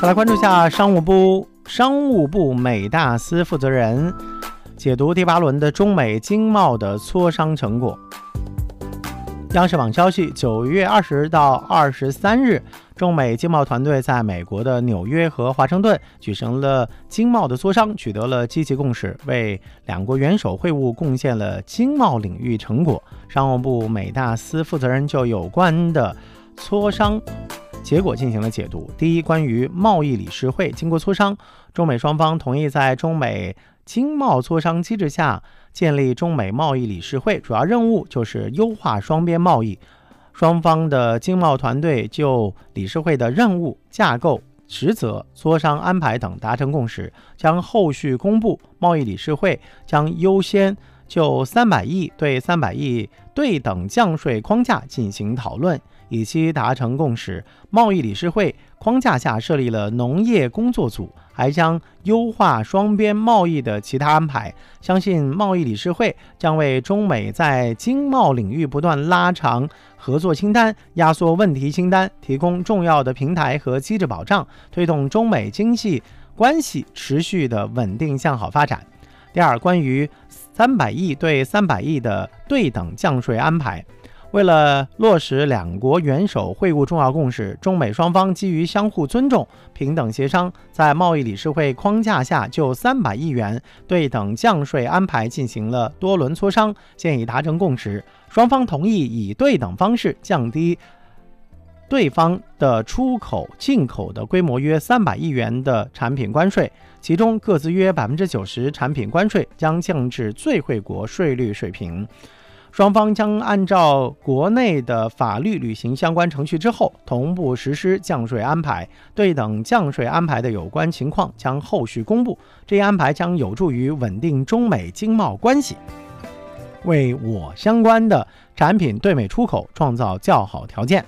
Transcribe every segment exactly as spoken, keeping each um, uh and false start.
再来关注下商务部商务部美大司负责人解读第八轮的中美经贸的磋商成果。央视网消息，九月二十到二十三日，中美经贸团队在美国的纽约和华盛顿举行了经贸的磋商，取得了积极共识，为两国元首会晤贡献了经贸领域成果。商务部美大司负责人就有关的磋商结果进行了解读。第一，关于贸易理事会，经过磋商，中美双方同意在中美经贸磋商机制下建立中美贸易理事会，主要任务就是优化双边贸易。双方的经贸团队就理事会的任务、架构、职责、磋商安排等达成共识，将后续公布。贸易理事会将优先就三百亿对三百亿对等降税框架进行讨论，以期达成共识。贸易理事会框架下设立了农业工作组，还将优化双边贸易的其他安排。相信贸易理事会将为中美在经贸领域不断拉长合作清单、压缩问题清单提供重要的平台和机制保障，推动中美经济关系持续的稳定向好发展。第二，关于三百亿对三百亿的对等降税安排，为了落实两国元首会晤重要共识，中美双方基于相互尊重、平等协商，在贸易理事会框架下就三百亿元对等降税安排进行了多轮磋商，现已达成共识。双方同意以对等方式降低对方的出口、进口的规模约三百亿元的产品关税，其中各自约百分之九十产品关税将降至最惠国税率水平。双方将按照国内的法律履行相关程序之后，同步实施降税安排。对等降税安排的有关情况将后续公布。这一安排将有助于稳定中美经贸关系，为我相关的产品对美出口创造较好条件。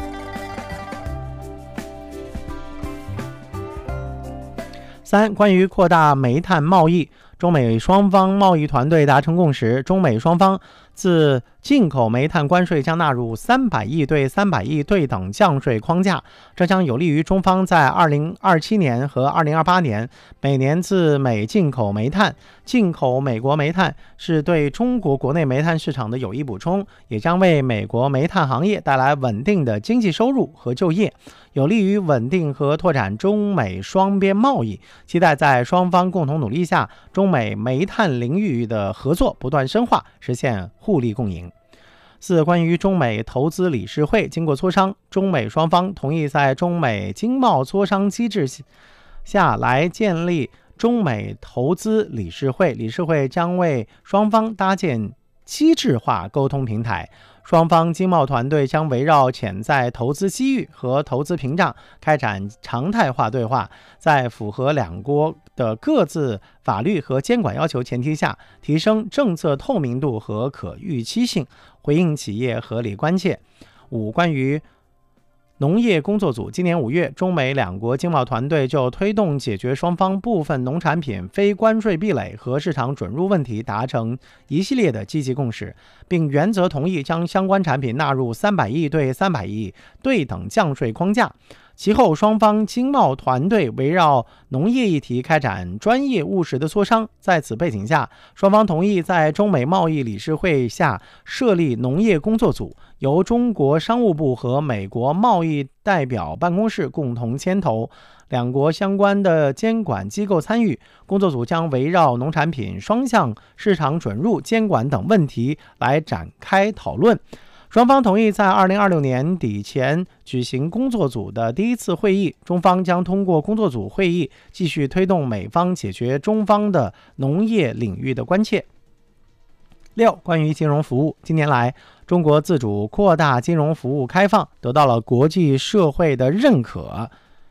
三、关于扩大煤炭贸易，中美双方贸易团队达成共识，中美双方自进口煤炭关税将纳入三百亿对三百亿对等降税框架，这将有利于中方在二零二七年和二零二八年每年自美进口煤炭。进口美国煤炭是对中国国内煤炭市场的有益补充，也将为美国煤炭行业带来稳定的经济收入和就业，有利于稳定和拓展中美双边贸易。期待在双方共同努力下，中美煤炭领域的合作不断深化，实现互利共赢。四、关于中美投资理事会，经过磋商，中美双方同意在中美经贸磋商机制下来建立中美投资理事会，理事会将为双方搭建机制化沟通平台。双方经贸团队将围绕潜在投资机遇和投资屏障开展常态化对话，在符合两国的各自法律和监管要求前提下，提升政策透明度和可预期性，回应企业合理关切。五、关于农业工作组，今年五月，中美两国经贸团队就推动解决双方部分农产品非关税壁垒和市场准入问题达成一系列的积极共识，并原则同意将相关产品纳入三百亿对三百亿对等降税框架。其后，双方经贸团队围绕农业议题开展专业务实的磋商。在此背景下，双方同意在中美贸易理事会下设立农业工作组，由中国商务部和美国贸易代表办公室共同牵头，两国相关的监管机构参与。工作组将围绕农产品双向市场准入、监管等问题来展开讨论。双方同意在二零二六年底前举行工作组的第一次会议，中方将通过工作组会议继续推动美方解决中方的农业领域的关切。六、关于金融服务，近年来中国自主扩大金融服务开放，得到了国际社会的认可，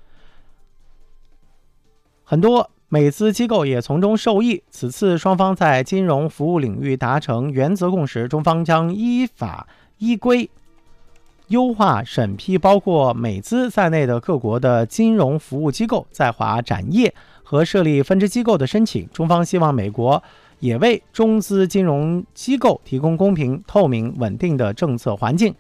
很多美资机构也从中受益。此次双方在金融服务领域达成原则共识，中方将依法依规优化审批包括美资在内的各国的金融服务机构在华展业和设立分支机构的申请。中方希望美国也为中资金融机构提供公平、透明、稳定的政策环境，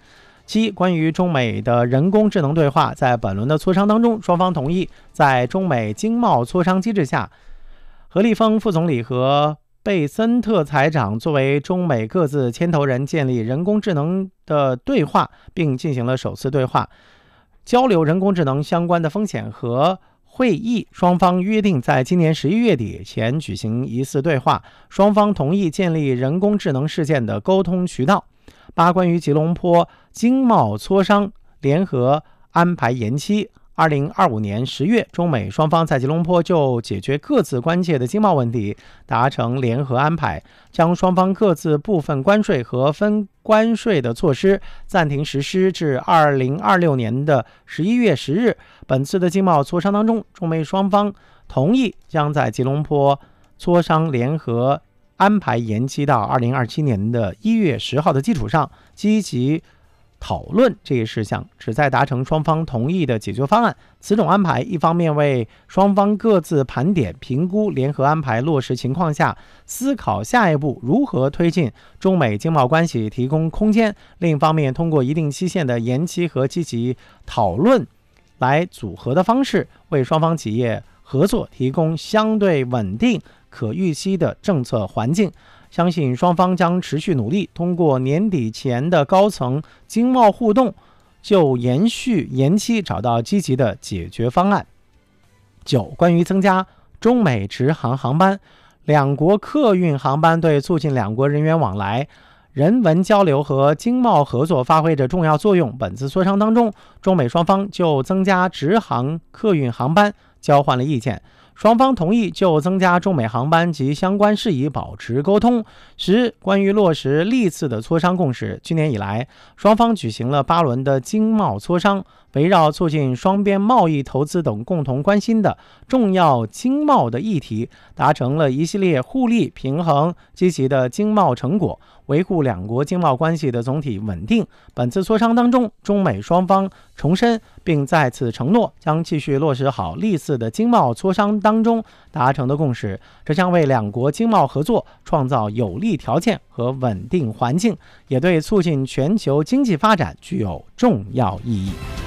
七、关于中美的人工智能对话，在本轮的磋商当中，双方同意在中美经贸磋商机制下，何立峰副总理和贝森特财长作为中美各自牵头人建立人工智能的对话，并进行了首次对话，交流人工智能相关的风险和会议。双方约定在今年十一月底前举行一次对话，双方同意建立人工智能事件的沟通渠道。八、关于吉隆坡经贸磋商联合安排延期。二零二五年十月，中美双方在吉隆坡就解决各自关切的经贸问题达成联合安排，将双方各自部分关税和分关税的措施暂停实施至二零二六年的十一月十日。本次的经贸磋商当中，中美双方同意将在吉隆坡磋商联合安排延期到二零二七年的一月十号的基础上，积极讨论这一事项，旨在达成双方同意的解决方案。此种安排一方面为双方各自盘点评估联合安排落实情况下思考下一步如何推进中美经贸关系提供空间，另一方面通过一定期限的延期和积极讨论来组合的方式，为双方企业合作提供相对稳定可预期的政策环境。相信双方将持续努力，通过年底前的高层经贸互动，就延续延期找到积极的解决方案。九、关于增加中美直航航班，两国客运航班对促进两国人员往来、人文交流和经贸合作发挥着重要作用。本次磋商当中，中美双方就增加直航客运航班交换了意见。双方同意就增加中美航班及相关事宜保持沟通。十、关于落实历次的磋商共识，今年以来，双方举行了八轮的经贸磋商，围绕促进双边贸易、投资等共同关心的重要经贸的议题，达成了一系列互利、平衡、积极的经贸成果，维护两国经贸关系的总体稳定。本次磋商当中，中美双方重申并再次承诺，将继续落实好历次的经贸磋商当中达成的共识，这将为两国经贸合作创造有利条件和稳定环境，也对促进全球经济发展具有重要意义。